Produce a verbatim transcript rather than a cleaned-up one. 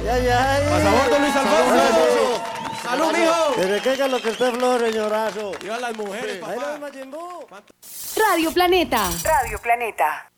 ay, ay. Pasabor, don Luis Alfonso. ¡Salud, mijo! ¿Pero qué es lo que usted flore, señorazo? Viva las mujeres, Ahí lo papá. ves, Majin Buu. Radio Planeta. Radio Planeta.